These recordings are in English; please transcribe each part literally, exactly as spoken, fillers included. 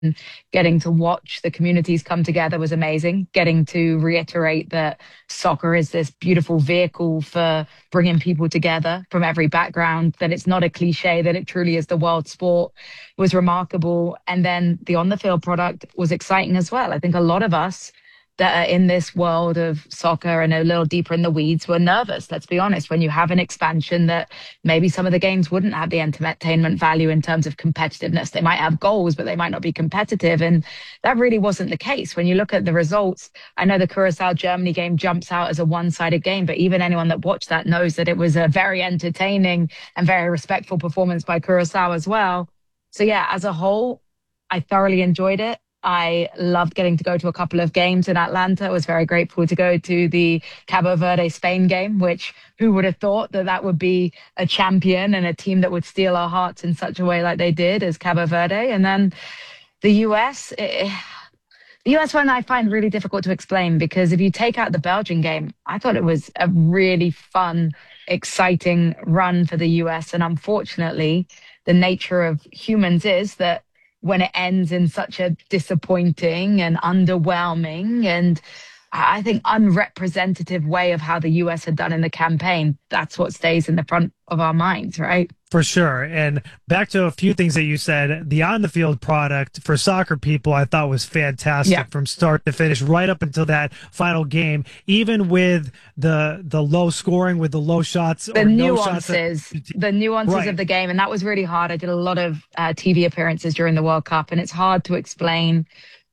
Getting to watch the communities come together was amazing. Getting to reiterate that soccer is this beautiful vehicle for bringing people together from every background, that it's not a cliche, that it truly is the world sport was remarkable. And then the on the field product was exciting as well. I think a lot of us that are in this world of soccer and a little deeper in the weeds were nervous. Let's be honest, when you have an expansion that maybe some of the games wouldn't have the entertainment value in terms of competitiveness. They might have goals, but they might not be competitive. And that really wasn't the case. When you look at the results, I know the Curacao Germany game jumps out as a one-sided game, but even anyone that watched that knows that it was a very entertaining and very respectful performance by Curacao as well. So yeah, as a whole, I thoroughly enjoyed it. I loved getting to go to a couple of games in Atlanta. I was very grateful to go to the Cabo Verde Spain game, which who would have thought that that would be a champion and a team that would steal our hearts in such a way like they did as Cabo Verde. And then the U S, it, the U S one I find really difficult to explain, because if you take out the Belgian game, I thought it was a really fun, exciting run for the U S. And unfortunately, the nature of humans is that when it ends in such a disappointing and underwhelming and I think unrepresentative way of how the U S had done in the campaign, that's what stays in the front of our minds, right? For sure. And back to a few things that you said, the on-the-field product for soccer people I thought was fantastic, yeah, from start to finish, right up until that final game, even with the the low scoring, with the low shots. The or nuances, no shots. the nuances Right. of the game. And that was really hard. I did a lot of uh, T V appearances during the World Cup, and it's hard to explain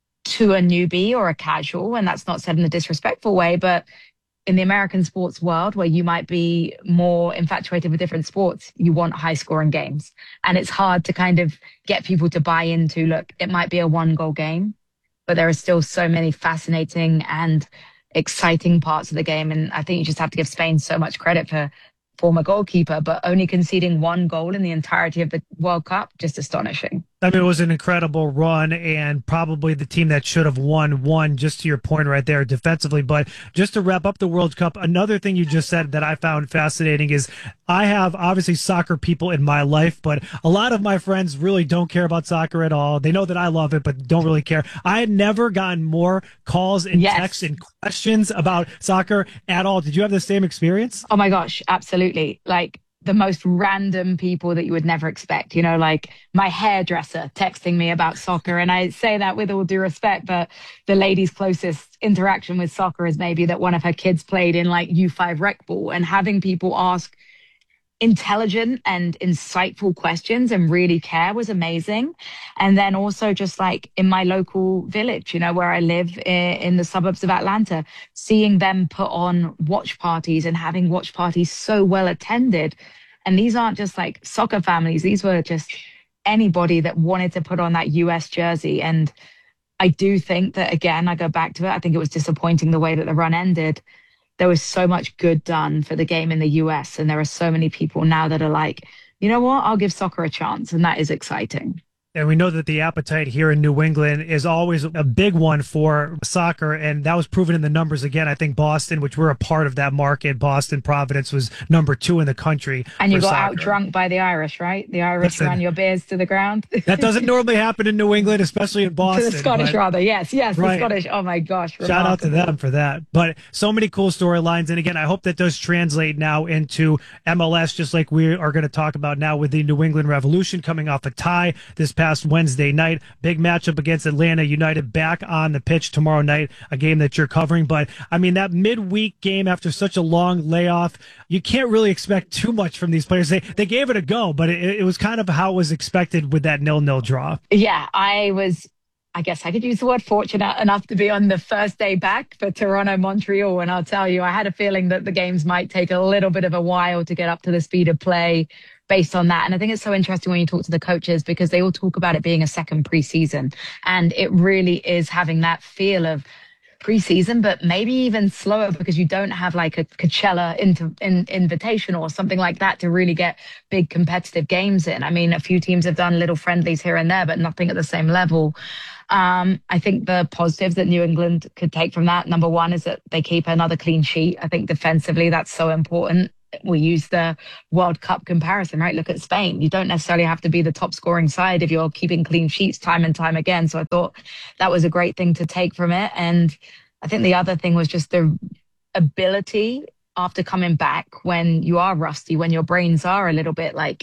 to a newbie or a casual, and that's not said in a disrespectful way, but in the American sports world, where you might be more infatuated with different sports, you want high scoring games. And it's hard to kind of get people to buy into, look, it might be a one goal game, but there are still so many fascinating and exciting parts of the game. And I think you just have to give Spain so much credit for former goalkeeper, but only conceding one goal in the entirety of the World Cup, just astonishing. I mean, it was an incredible run, and probably the team that should have won won, just to your point right there defensively. But just to wrap up the World Cup, another thing you just said that I found fascinating is I have obviously soccer people in my life, but a lot of my friends really don't care about soccer at all. They know that I love it, but don't really care. I had never gotten more calls and Yes. texts and questions about soccer at all. Did you have the same experience? Oh my gosh, absolutely. Like, the most random people that you would never expect, you know, like my hairdresser texting me about soccer. And I say that with all due respect, but the lady's closest interaction with soccer is maybe that one of her kids played in like U five rec ball, and having people ask intelligent and insightful questions and really care was amazing. And then also just like in my local village, you know, where I live in, in the suburbs of Atlanta, seeing them put on watch parties and having watch parties so well attended. And these aren't just like soccer families. These were just anybody that wanted to put on that U S jersey. And I do think that, again, I go back to it. I think it was disappointing the way that the run ended. There was so much good done for the game in the U S. And there are so many people now that are like, you know what, I'll give soccer a chance. And that is exciting. And we know that the appetite here in New England is always a big one for soccer, and that was proven in the numbers again. I think Boston, which we're a part of that market, Boston, Providence, was number two in the country. And you got soccer. out drunk by the Irish, right? The Irish Listen, ran your beers to the ground. That doesn't normally happen in New England, especially in Boston. To the Scottish, but, rather. Yes, yes, right. the Scottish. Oh, my gosh. Shout out to them for that. But so many cool storylines. And again, I hope that does translate now into M L S, just like we are going to talk about now with the New England Revolution coming off a tie this past Wednesday night. Big matchup against Atlanta United back on the pitch tomorrow night, a game that you're covering. But I mean, that midweek game after such a long layoff, you can't really expect too much from these players. They they gave it a go, but it, it was kind of how it was expected with that nil-nil draw. Yeah, I was, I guess I could use the word fortunate enough to be on the first day back for Toronto, Montreal. And I'll tell you, I had a feeling that the games might take a little bit of a while to get up to the speed of play based on that. And I think it's so interesting when you talk to the coaches, because they all talk about it being a second preseason. And it really is having that feel of preseason, but maybe even slower, because you don't have like a Coachella inter, in, invitation or something like that to really get big competitive games in. I mean, a few teams have done little friendlies here and there, but nothing at the same level. Um, I think the positives that New England could take from that, number one, is that they keep another clean sheet. I think defensively, that's so important. we use the World Cup comparison, right? Look at Spain. You don't necessarily have to be the top scoring side if you're keeping clean sheets time and time again. So I thought that was a great thing to take from it. And I think the other thing was just the ability after coming back when you are rusty, when your brains are a little bit like,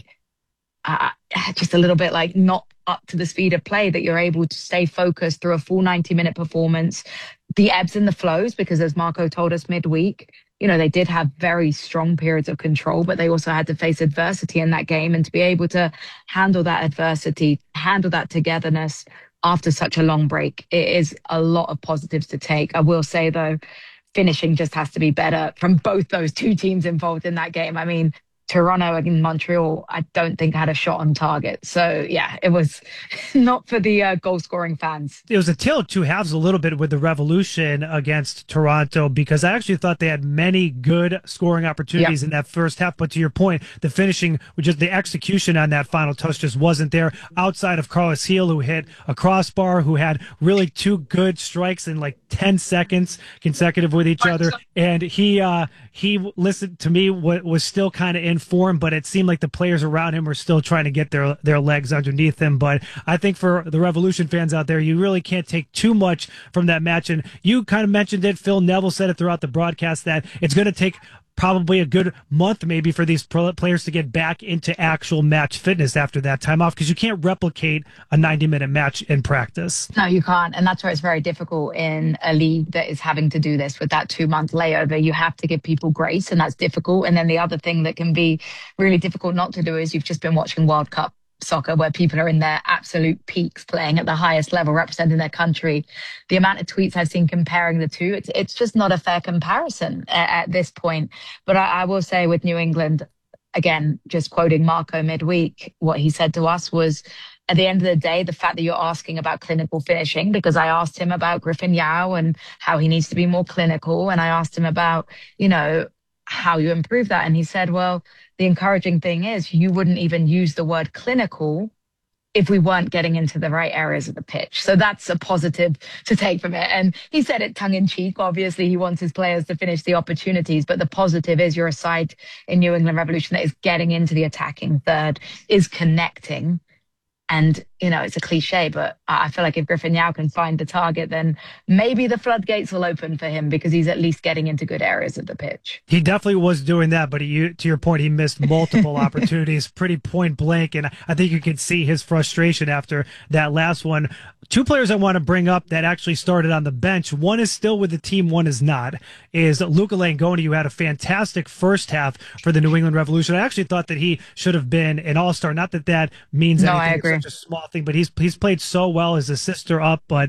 uh, just a little bit like not up to the speed of play, that you're able to stay focused through a full ninety minute performance, the ebbs and the flows, because as Marco told us midweek, you know, they did have very strong periods of control, but they also had to face adversity in that game, and to be able to handle that adversity, handle that togetherness after such a long break, it is a lot of positives to take. I will say though, finishing just has to be better from both those two teams involved in that game. I mean, Toronto and Montreal, I don't think had a shot on target. So yeah, it was not for the uh, goal scoring fans. It was a tale of two halves a little bit with the Revolution against Toronto, because I actually thought they had many good scoring opportunities yep. in that first half. But to your point, the finishing, just the execution on that final touch just wasn't there, outside of Carlos Gil, who hit a crossbar, who had really two good strikes in like ten seconds consecutive with each other. And he, uh, he listened to me, was still kind of in form, but it seemed like the players around him were still trying to get their their legs underneath him. But I think for the Revolution fans out there, you really can't take too much from that match. And you kind of mentioned it, Phil Neville said it throughout the broadcast, that it's going to take probably a good month maybe for these players to get back into actual match fitness after that time off, because you can't replicate a ninety minute match in practice. No, you can't. And that's where it's very difficult in a league that is having to do this with that two month layover. You have to give people grace, and that's difficult. And then the other thing that can be really difficult not to do is you've just been watching World Cup soccer where people are in their absolute peaks, playing at the highest level, representing their country. The amount of tweets I've seen comparing the two, it's, it's just not a fair comparison at, at this point. But I, I will say with New England, again, just quoting Marco midweek, what he said to us was, at the end of the day, the fact that you're asking about clinical finishing, because I asked him about Griffin Yao and how he needs to be more clinical. And I asked him about, you know, how you improve that. And he said, well, the encouraging thing is you wouldn't even use the word clinical if we weren't getting into the right areas of the pitch. So that's a positive to take from it. And he said it tongue in cheek. Obviously, he wants his players to finish the opportunities, but the positive is you're a side in New England Revolution that is getting into the attacking third, is connecting. And, you know, it's a cliche, but I feel like if Griffin Yao can find the target, then maybe the floodgates will open for him, because he's at least getting into good areas of the pitch. He definitely was doing that, but he, to your point, he missed multiple opportunities, pretty point blank. And I think you could see his frustration after that last one. Two players I want to bring up that actually started on the bench. One is still with the team, one is not, is Luca Langoni, who had a fantastic first half for the New England Revolution. I actually thought that he should have been an all-star. Not that that means no, anything. I agree. It's such a small thing, but he's he's played so well. His assists are up, but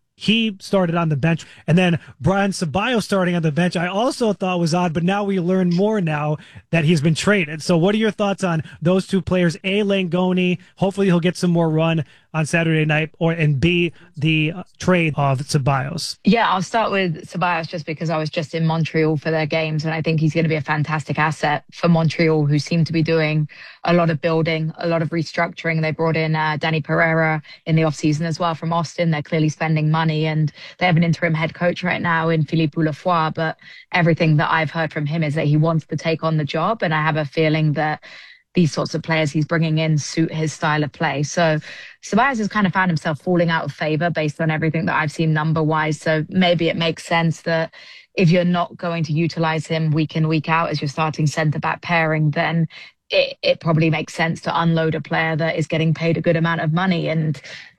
he started on the bench. And then Brian Ceballos starting on the bench, I also thought was odd, but now we learn more now that he's been traded. So what are your thoughts on those two players? A, Langoni, hopefully he'll get some more run on Saturday night, or and B, the uh, trade of Ceballos. Yeah, I'll start with Ceballos just because I was just in Montreal for their games, and I think he's going to be a fantastic asset for Montreal, who seem to be doing a lot of building, a lot of restructuring. They brought in uh, Danny Pereira in the offseason as well from Austin. They're clearly spending money, and they have an interim head coach right now in Philippe Oulafoy, but everything that I've heard from him is that he wants to take on the job, and I have a feeling that these sorts of players he's bringing in suit his style of play. So Ceballos has kind of found himself falling out of favor based on everything that I've seen number-wise. So maybe it makes sense that if you're not going to utilize him week in, week out as your starting centre-back pairing, then it, it probably makes sense to unload a player that is getting paid a good amount of money. And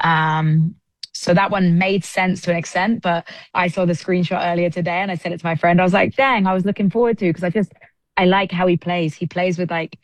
um, so that one made sense to an extent, but I saw the screenshot earlier today and I sent it to my friend. I was like, dang, I was looking forward to, because I just, I like how he plays. He plays with like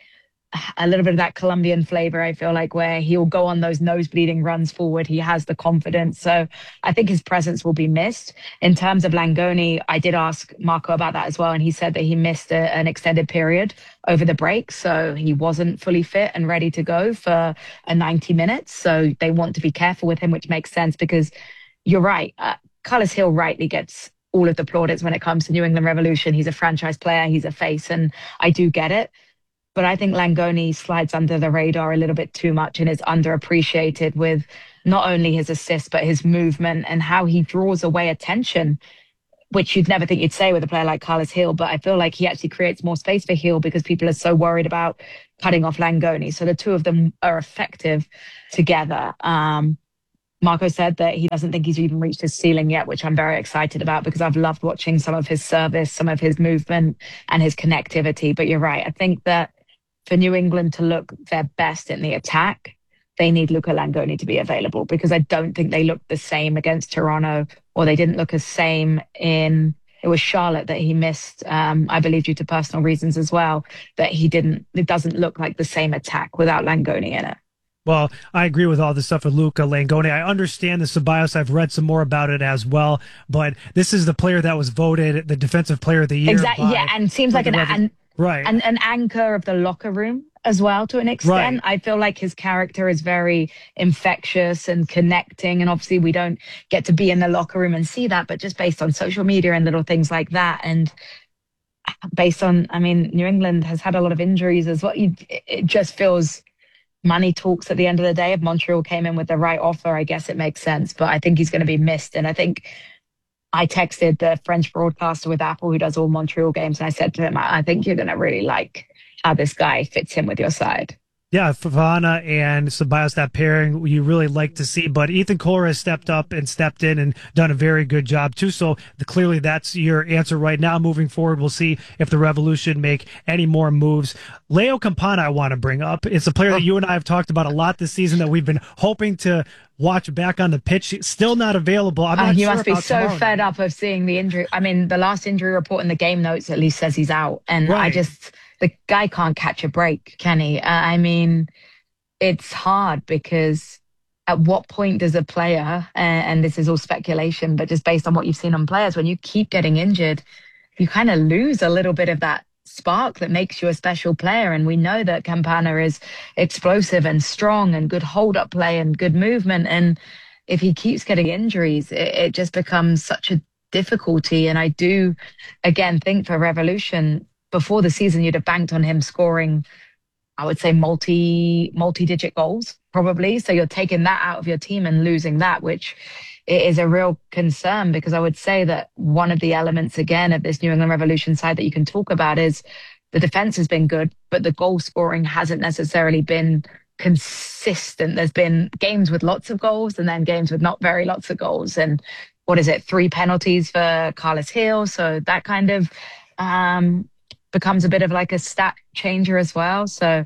a little bit of that Colombian flavor, I feel like, where he'll go on those nose bleeding runs forward. He has the confidence. So I think his presence will be missed. In terms of Langoni, I did ask Marco about that as well. And he said that he missed a, an extended period over the break. So he wasn't fully fit and ready to go for a ninety minutes. So they want to be careful with him, which makes sense, because you're right. Uh, Carlos Gil rightly gets all of the plaudits when it comes to New England Revolution. He's a franchise player. He's a face. And I do get it. But I think Langoni slides under the radar a little bit too much and is underappreciated with not only his assists, but his movement and how he draws away attention. which you'd never think you'd say with a player like Carlos Gil, but I feel like he actually creates more space for Gil because people are so worried about cutting off Langoni. So the two of them are effective together. Um, Marco said that he doesn't think he's even reached his ceiling yet, which I'm very excited about because I've loved watching some of his service, some of his movement and his connectivity. But you're right. I think that for New England to look their best in the attack, they need Luca Langoni to be available because I don't think they looked the same against Toronto, or they didn't look the same in, it was Charlotte that he missed, um, I believe due to personal reasons as well, that he didn't, it doesn't look like the same attack without Langoni in it. Well, I agree with all the stuff with Luca Langoni. I understand the Ceballos. I've read some more about it as well, but this is the player that was voted the defensive player of the year. Exactly. Yeah. And seems like an, an, right. an, an anchor of the locker room as well, to an extent. Right. I feel like his character is very infectious and connecting. And obviously we don't get to be in the locker room and see that, but just based on social media and little things like that. And based on, I mean, New England has had a lot of injuries as well. It just feels money talks at the end of the day. If Montreal came in with the right offer, I guess it makes sense, but I think he's going to be missed. And I think I texted the French broadcaster with Apple who does all Montreal games. And I said to him, I think you're going to really like how this guy fits in with your side. Yeah, Fofana and Ceballos, that pairing you really like to see. But Ethan Kohler has stepped up and stepped in and done a very good job too. So the, clearly that's your answer right now. Moving forward, we'll see if the Revolution make any more moves. Leo Campana I want to bring up. It's a player that you and I have talked about a lot this season that we've been hoping to watch back on the pitch. Still not available. I'm not uh, you sure must be so fed night. up of seeing the injury. I mean, the last injury report in the game notes at least says he's out. And right. I just... the guy can't catch a break, can he? Uh, I mean, it's hard because at what point does a player, and, and this is all speculation, but just based on what you've seen on players, when you keep getting injured, you kind of lose a little bit of that spark that makes you a special player. And we know that Campana is explosive and strong and good hold-up play and good movement. And if he keeps getting injuries, it, it just becomes such a difficulty. And I do, again, think for Revolution, before the season, you'd have banked on him scoring, I would say, multi, multi-digit goals, probably. So you're taking that out of your team and losing that, which is a real concern because I would say that one of the elements, again, of this New England Revolution side that you can talk about is the defense has been good, but the goal scoring hasn't necessarily been consistent. There's been games with lots of goals and then games with not very lots of goals. And what is it? Three penalties for Carlos Gil. So that kind of, um, becomes a bit of like a stat changer as well. So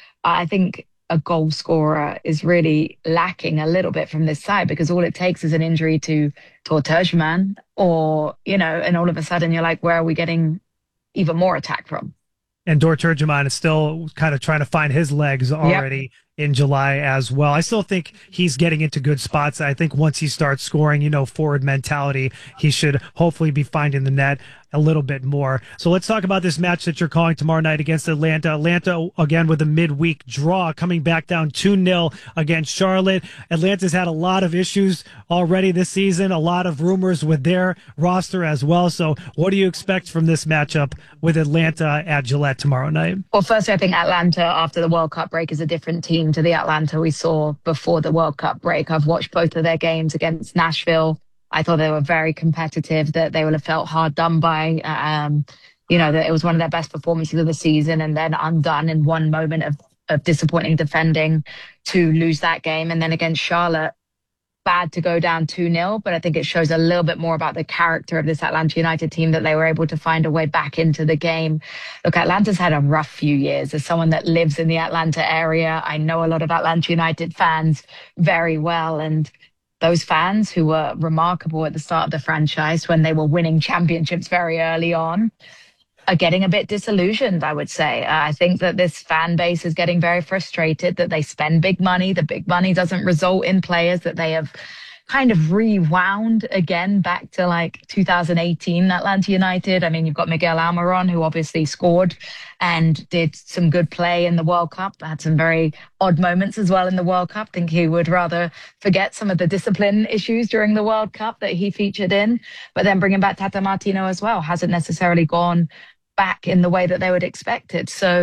I think a goal scorer is really lacking a little bit from this side because all it takes is an injury to Torturgeman or, you know, and all of a sudden you're like, where are we getting even more attack from? And Dor Turgeman is still kind of trying to find his legs already yep. in July as well. I still think he's getting into good spots. I think once he starts scoring, you know, forward mentality, he should hopefully be finding the net a little bit more. So let's talk about this match that you're calling tomorrow night against Atlanta. Atlanta, again, with a midweek draw, coming back down two nil against Charlotte. Atlanta's had a lot of issues already this season, a lot of rumors with their roster as well. So what do you expect from this matchup with Atlanta at Gillette tomorrow night? Well, firstly, I think Atlanta, after the World Cup break, is a different team to the Atlanta we saw before the World Cup break. I've watched both of their games against Nashville. I thought they were very competitive, that they will have felt hard done by. Um, you know, that it was one of their best performances of the season and then undone in one moment of, of disappointing defending to lose that game. And then against Charlotte, bad to go down two nil, but I think it shows a little bit more about the character of this Atlanta United team that they were able to find a way back into the game. Look, Atlanta's had a rough few years. As someone that lives in the Atlanta area, I know a lot of Atlanta United fans very well. And those fans who were remarkable at the start of the franchise when they were winning championships very early on are getting a bit disillusioned, I would say. Uh, I think that this fan base is getting very frustrated that they spend big money. The big money doesn't result in players that they have kind of rewound again back to like two thousand eighteen Atlanta United. I mean, you've got Miguel Almiron, who obviously scored and did some good play in the World Cup. Had some very odd moments as well in the World Cup. I think he would rather forget some of the discipline issues during the World Cup that he featured in. But then bringing back Tata Martino as well hasn't necessarily gone back in the way that they would expect it. So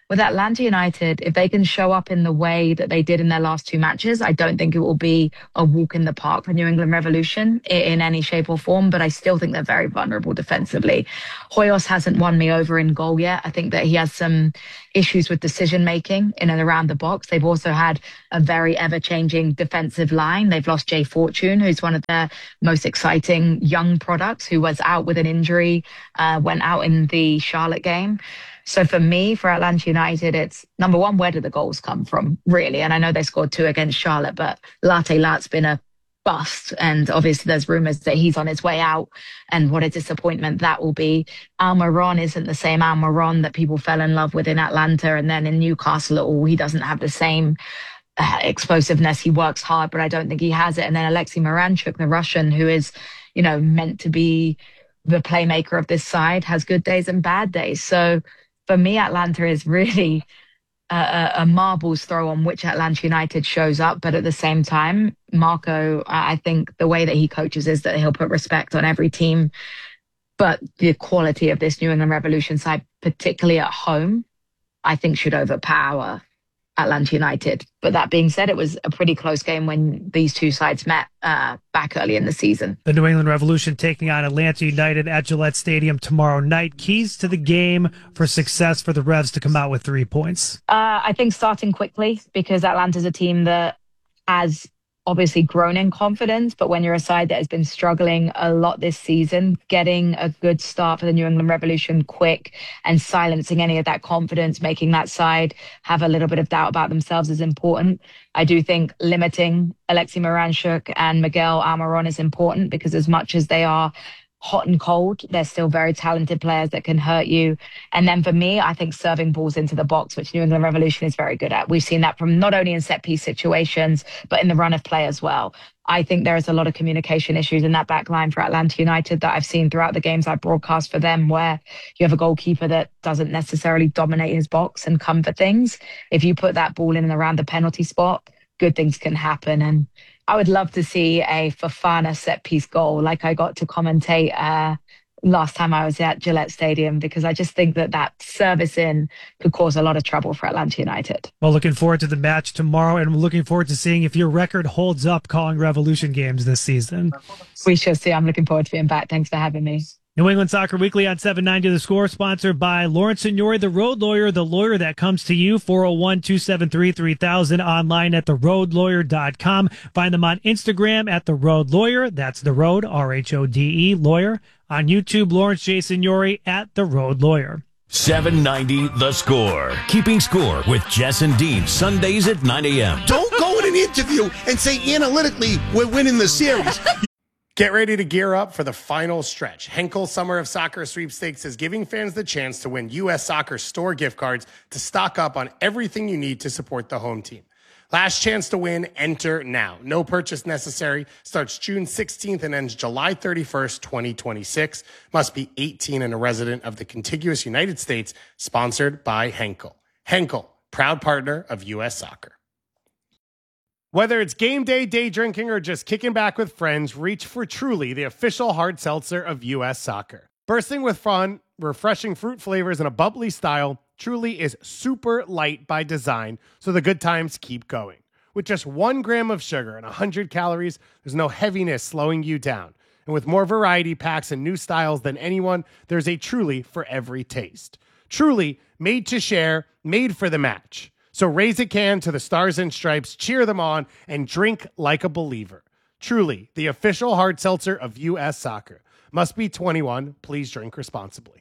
with Atlanta United, if they can show up in the way that they did in their last two matches, I don't think it will be a walk in the park for New England Revolution in any shape or form, but I still think they're very vulnerable defensively. Hoyos hasn't won me over in goal yet. I think that he has some issues with decision making in and around the box. They've also had a very ever-changing defensive line. They've lost Jay Fortune, who's one of their most exciting young products, who was out with an injury, uh, went out in the Charlotte game. So for me, for Atlanta United, it's number one, where do the goals come from, really? And I know they scored two against Charlotte, but Latte Lat's been a bust. And obviously there's rumors that he's on his way out, and what a disappointment that will be. Almiron isn't the same Almiron that people fell in love with in Atlanta. And then in Newcastle at all, he doesn't have the same uh, explosiveness. He works hard, but I don't think he has it. And then Alexei Miranchuk, the Russian, who is, you know, meant to be the playmaker of this side, has good days and bad days. So for me, Atlanta is really a, a marbles throw on which Atlanta United shows up. But at the same time, Marco, I think the way that he coaches is that he'll put respect on every team. But the quality of this New England Revolution side, particularly at home, I think should overpower Atlanta United. But that being said, it was a pretty close game when these two sides met uh, back early in the season. The New England Revolution taking on Atlanta United at Gillette Stadium tomorrow night. Keys to the game for success for the Revs to come out with three points? Uh, I think starting quickly, because Atlanta's a team that has obviously grown in confidence, but when you're a side that has been struggling a lot this season, getting a good start for the New England Revolution quick and silencing any of that confidence, making that side have a little bit of doubt about themselves is important. I do think limiting Alexei Miranchuk and Miguel Almiron is important, because as much as they are hot and cold, they're still very talented players that can hurt you. And then for me, I think serving balls into the box, which New England Revolution is very good at. We've seen that from not only in set piece situations, but in the run of play as well. I think there is a lot of communication issues in that back line for Atlanta United that I've seen throughout the games I broadcast for them, where you have a goalkeeper that doesn't necessarily dominate his box and come for things. If you put that ball in and around the penalty spot, good things can happen. And I would love to see a Fofana set-piece goal like I got to commentate uh, last time I was at Gillette Stadium, because I just think that that service in could cause a lot of trouble for Atlanta United. Well, looking forward to the match tomorrow, and I'm looking forward to seeing if your record holds up calling Revolution games this season. We shall see. I'm looking forward to being back. Thanks for having me. New England Soccer Weekly on seven ninety The Score, sponsored by Lawrence Signori, the Road Lawyer, the lawyer that comes to you, four oh one, two seven three, three thousand, online at the road lawyer dot com. Find them on Instagram at The Road Lawyer. That's The Road, R H O D E, Lawyer. On YouTube, Lawrence J. Signori at The Road Lawyer. seven ninety The Score. Keeping score with Jess and Dean, Sundays at nine a.m. Don't go in an interview and say analytically we're winning the series. Get ready to gear up for the final stretch. Henkel Summer of Soccer Sweepstakes is giving fans the chance to win U S Soccer store gift cards to stock up on everything you need to support the home team. Last chance to win, enter now. No purchase necessary. Starts June sixteenth and ends July thirty-first, twenty twenty-six. Must be eighteen and a resident of the contiguous United States. Sponsored by Henkel. Henkel, proud partner of U S Soccer. Whether it's game day, day drinking, or just kicking back with friends, reach for Truly, the official hard seltzer of U S Soccer. Bursting with fun, refreshing fruit flavors, and a bubbly style, Truly is super light by design, so the good times keep going. With just one gram of sugar and one hundred calories, there's no heaviness slowing you down. And with more variety packs and new styles than anyone, there's a Truly for every taste. Truly, made to share, made for the match. So raise a can to the Stars and Stripes, cheer them on, and drink like a believer. Truly, the official hard seltzer of U S Soccer. Must be twenty-one. Please drink responsibly.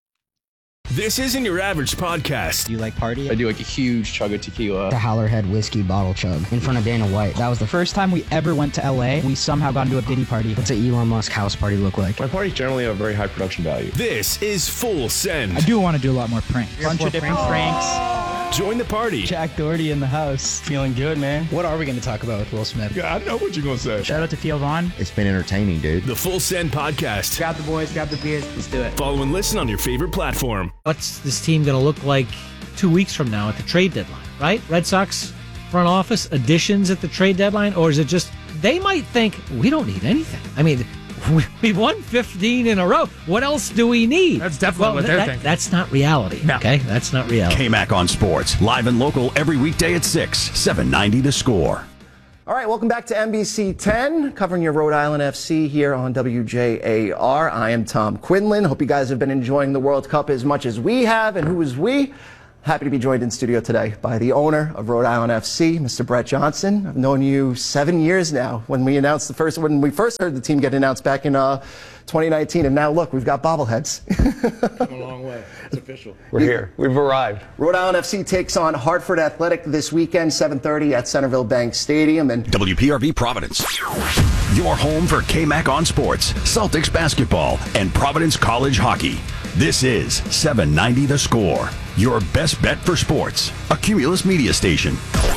This isn't your average podcast. Do you like party? I do like a huge chug of tequila. The Howlerhead whiskey bottle chug in front of Dana White. That was the first time we ever went to L A. We somehow got into a Diddy party. What's an Elon Musk house party look like? My parties generally have very high production value. This is Full Send. I do want to do a lot more pranks. A bunch of different pranks. Join the party. Jack Doherty in the house. Feeling good, man. What are we going to talk about with Will Smith? Yeah, I know what you're going to say. Shout out to Theo Vaughn. It's been entertaining, dude. The Full Send Podcast. Grab the boys, grab the beers. Let's do it. Follow and listen on your favorite platform. What's this team going to look like two weeks from now at the trade deadline, right? Red Sox front office additions at the trade deadline? Or is it just they might think we don't need anything? I mean, we've won fifteen in a row. What else do we need? That's definitely well, what they're that, thinking. That's not reality, no. okay? That's not reality. K-Mac on Sports, live and local every weekday at six, seven ninety The Score. All right, welcome back to N B C ten, covering your Rhode Island F C here on W J A R. I am Tom Quinlan. Hope you guys have been enjoying the World Cup as much as we have. And who is we? Happy to be joined in studio today by the owner of Rhode Island F C, Mister Brett Johnson. I've known you seven years now. When we announced the first, when we first heard the team get announced back in uh, twenty nineteen, and now look, we've got bobbleheads. Come a long way. It's official. We're here. We've arrived. Rhode Island F C takes on Hartford Athletic this weekend, seven thirty at Centerville Bank Stadium. And W P R V Providence, your home for K-Mac on Sports, Celtics basketball, and Providence College hockey. This is seven ninety The Score, your best bet for sports. A Cumulus media station.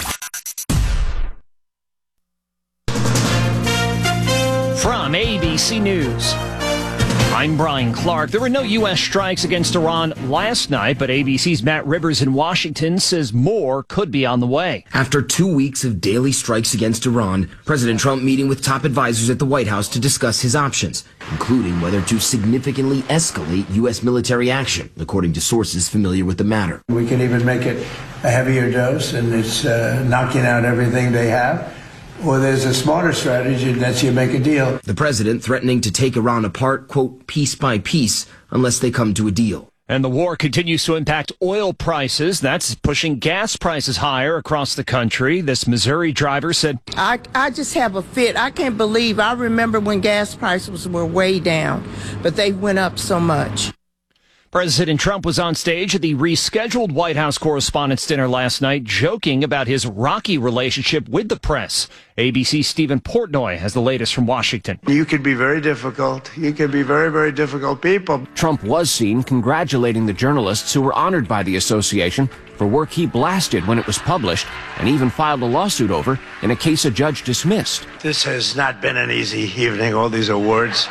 From A B C News, I'm Brian Clark. There were no U S strikes against Iran last night, but A B C's Matt Rivers in Washington says more could be on the way. After two weeks of daily strikes against Iran, President Trump meeting with top advisors at the White House to discuss his options, including whether to significantly escalate U S military action, according to sources familiar with the matter. We can even make it a heavier dose, and it's uh, knocking out everything they have. Or there's a smarter strategy, and that's you make a deal. The president threatening to take Iran apart, quote, piece by piece, unless they come to a deal. And the war continues to impact oil prices. That's pushing gas prices higher across the country. This Missouri driver said, I, I just have a fit. I can't believe, I remember when gas prices were way down, but they went up so much. President Trump was on stage at the rescheduled White House Correspondents' Dinner last night, joking about his rocky relationship with the press. A B C's Stephen Portnoy has the latest from Washington. You could be very difficult. You could be very, very difficult people. Trump was seen congratulating the journalists who were honored by the association for work he blasted when it was published, and even filed a lawsuit over in a case a judge dismissed. This has not been an easy evening, all these awards.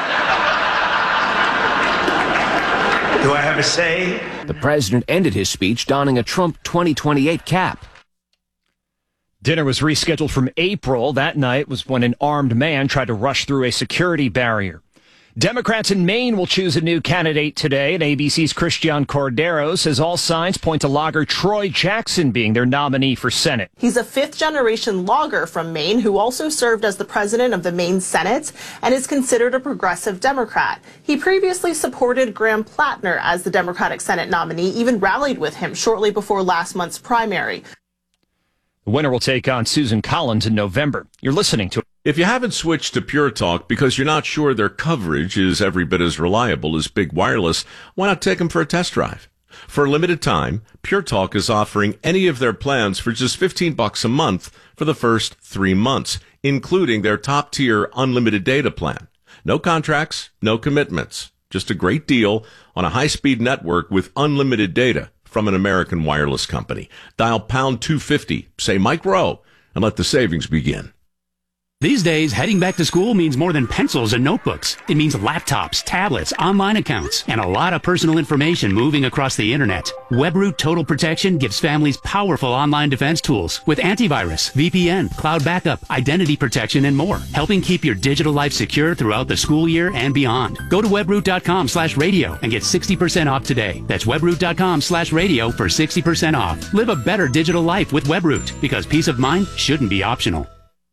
Do I have a say? The president ended his speech donning a Trump twenty twenty-eight cap. Dinner was rescheduled from April. That night was when an armed man tried to rush through a security barrier. Democrats in Maine will choose a new candidate today, and A B C's Christian Cordero says all signs point to logger Troy Jackson being their nominee for Senate. He's a fifth-generation logger from Maine who also served as the president of the Maine Senate and is considered a progressive Democrat. He previously supported Graham Plattner as the Democratic Senate nominee, even rallied with him shortly before last month's primary. The winner will take on Susan Collins in November. You're listening to If you haven't switched to Pure Talk because you're not sure their coverage is every bit as reliable as Big Wireless, why not take them for a test drive? For a limited time, Pure Talk is offering any of their plans for just fifteen bucks a month for the first three months, including their top-tier unlimited data plan. No contracts, no commitments. Just a great deal on a high-speed network with unlimited data from an American wireless company. Dial pound two fifty, say Mike Rowe, and let the savings begin. These days, heading back to school means more than pencils and notebooks. It means laptops, tablets, online accounts, and a lot of personal information moving across the internet. WebRoot Total Protection gives families powerful online defense tools with antivirus, V P N, cloud backup, identity protection, and more, helping keep your digital life secure throughout the school year and beyond. Go to webroot.com slash radio and get sixty percent off today. That's webroot.com slash radio for sixty percent off. Live a better digital life with WebRoot, because peace of mind shouldn't be optional.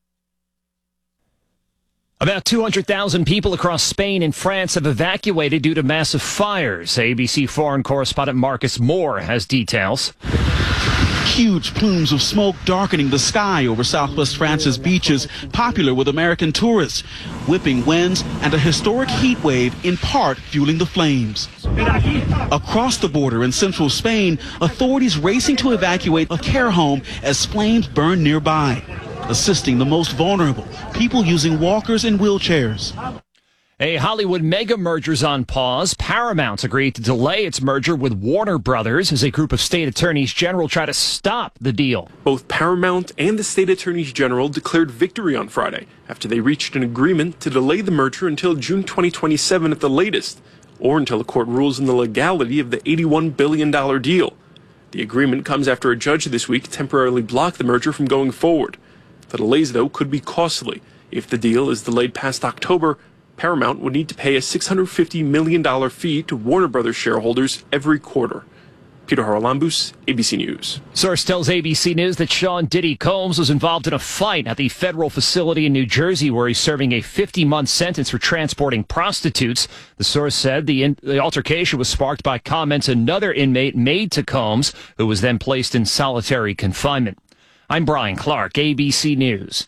About two hundred thousand people across Spain and France have evacuated due to massive fires. A B C foreign correspondent Marcus Moore has details. Huge plumes of smoke darkening the sky over southwest France's beaches, popular with American tourists. Whipping winds and a historic heat wave in part fueling the flames. Across the border in central Spain, authorities racing to evacuate a care home as flames burn nearby, assisting the most vulnerable, people using walkers and wheelchairs. A Hollywood mega merger's on pause. Paramount's agreed to delay its merger with Warner Brothers as a group of state attorneys general try to stop the deal. Both Paramount and the state attorneys general declared victory on Friday after they reached an agreement to delay the merger until June twenty twenty-seven at the latest, or until a court rules on the legality of the eighty-one billion dollars deal. The agreement comes after a judge this week temporarily blocked the merger from going forward. The delays, though, could be costly. If the deal is delayed past October, Paramount would need to pay a six hundred fifty million dollars fee to Warner Brothers shareholders every quarter. Peter Haralambous, A B C News. Source tells A B C News that Sean Diddy Combs was involved in a fight at the federal facility in New Jersey where he's serving a fifty-month sentence for transporting prostitutes. The source said the, in- the altercation was sparked by comments another inmate made to Combs, who was then placed in solitary confinement. I'm Brian Clark, A B C News.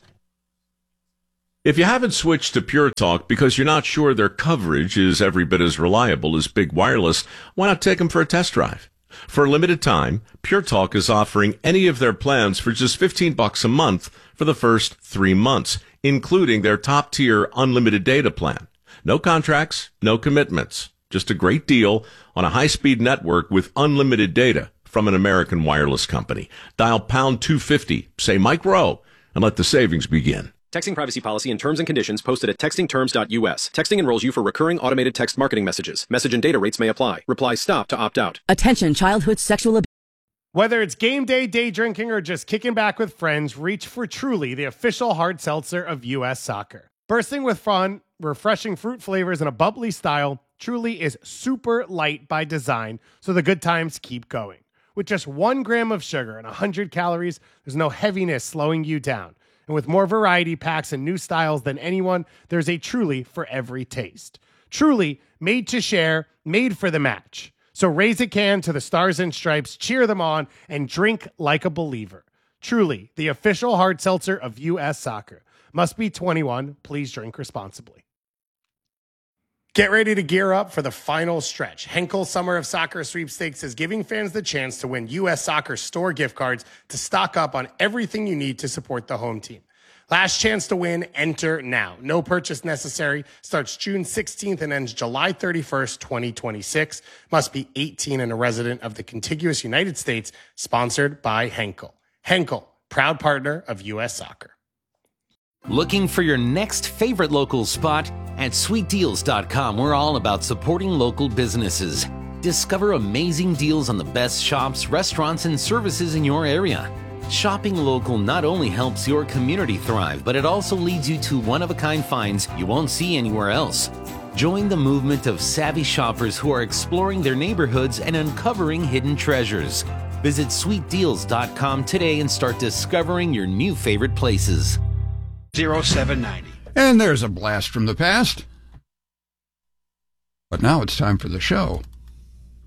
If you haven't switched to Pure Talk because you're not sure their coverage is every bit as reliable as big wireless, why not take them for a test drive? For a limited time, Pure Talk is offering any of their plans for just fifteen bucks a month for the first three months, including their top-tier unlimited data plan. No contracts, no commitments. Just a great deal on a high-speed network with unlimited data from an American wireless company. Dial pound two fifty, say Mike Rowe, and let the savings begin. Texting privacy policy and terms and conditions posted at texting terms dot U S. Texting enrolls you for recurring automated text marketing messages. Message and data rates may apply. Reply stop to opt out. Attention, childhood sexual abuse. Whether it's game day, day drinking, or just kicking back with friends, reach for Truly, the official hard seltzer of U S Soccer. Bursting with fun, refreshing fruit flavors, and a bubbly style, Truly is super light by design, so the good times keep going. With just one gram of sugar and one hundred calories, there's no heaviness slowing you down. And with more variety packs and new styles than anyone, there's a Truly for every taste. Truly, made to share, made for the match. So raise a can to the Stars and Stripes, cheer them on, and drink like a believer. Truly, the official hard seltzer of U S Soccer. Must be twenty-one. Please drink responsibly. Get ready to gear up for the final stretch. Henkel Summer of Soccer Sweepstakes is giving fans the chance to win U S Soccer store gift cards to stock up on everything you need to support the home team. Last chance to win, enter now. No purchase necessary. Starts June sixteenth and ends July thirty-first, twenty twenty-six. Must be eighteen and a resident of the contiguous United States. Sponsored by Henkel. Henkel, proud partner of U S Soccer. Looking for your next favorite local spot? At sweet deals dot com, we're all about supporting local businesses. Discover amazing deals on the best shops, restaurants, and services in your area. Shopping local not only helps your community thrive, but it also leads you to one-of-a-kind finds you won't see anywhere else. Join the movement of savvy shoppers who are exploring their neighborhoods and uncovering hidden treasures. Visit sweet deals dot com today and start discovering your new favorite places. oh seven ninety. And there's a blast from the past. But now it's time for the show.